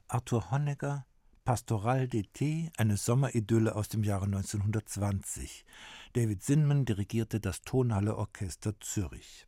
Arthur Honegger, Pastoral d'été, eine Sommeridylle aus dem Jahre 1920. David Zinman dirigierte das Tonhalle Orchester Zürich.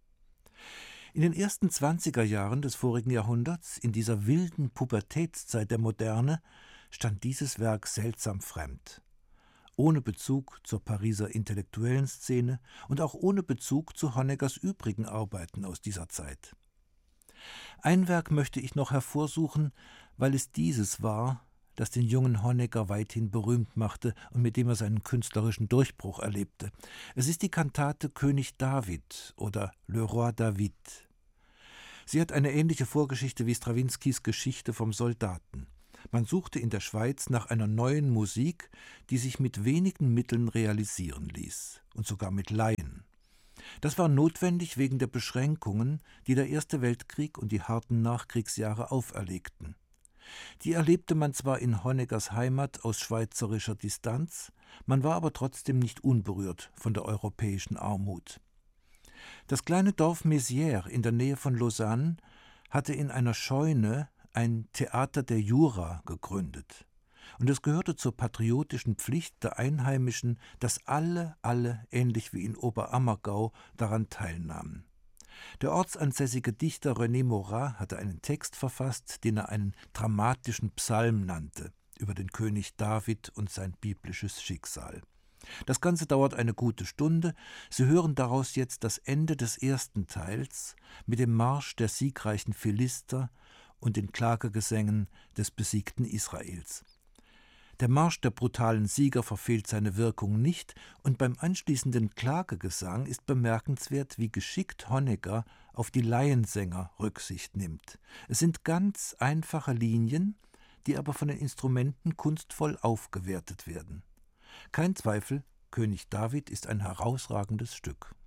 In den ersten 20er Jahren des vorigen Jahrhunderts, in dieser wilden Pubertätszeit der Moderne, stand dieses Werk seltsam fremd. Ohne Bezug zur Pariser intellektuellen Szene und auch ohne Bezug zu Honeggers übrigen Arbeiten aus dieser Zeit. Ein Werk möchte ich noch hervorsuchen, weil es dieses war, das den jungen Honegger weithin berühmt machte und mit dem er seinen künstlerischen Durchbruch erlebte. Es ist die Kantate König David oder Le Roi David. Sie hat eine ähnliche Vorgeschichte wie Strawinskys Geschichte vom Soldaten. Man suchte in der Schweiz nach einer neuen Musik, die sich mit wenigen Mitteln realisieren ließ, und sogar mit Laien. Das war notwendig wegen der Beschränkungen, die der Erste Weltkrieg und die harten Nachkriegsjahre auferlegten. Die erlebte man zwar in Honeggers Heimat aus schweizerischer Distanz, man war aber trotzdem nicht unberührt von der europäischen Armut. Das kleine Dorf Mézières in der Nähe von Lausanne hatte in einer Scheune ein Theater der Jura gegründet. Und es gehörte zur patriotischen Pflicht der Einheimischen, dass alle, ähnlich wie in Oberammergau, daran teilnahmen. Der ortsansässige Dichter René Morat hatte einen Text verfasst, den er einen dramatischen Psalm nannte, über den König David und sein biblisches Schicksal. Das Ganze dauert eine gute Stunde. Sie hören daraus jetzt das Ende des ersten Teils mit dem Marsch der siegreichen Philister und den Klagegesängen des besiegten Israels. Der Marsch der brutalen Sieger verfehlt seine Wirkung nicht, und beim anschließenden Klagegesang ist bemerkenswert, wie geschickt Honegger auf die Laiensänger Rücksicht nimmt. Es sind ganz einfache Linien, die aber von den Instrumenten kunstvoll aufgewertet werden. Kein Zweifel, König David ist ein herausragendes Stück.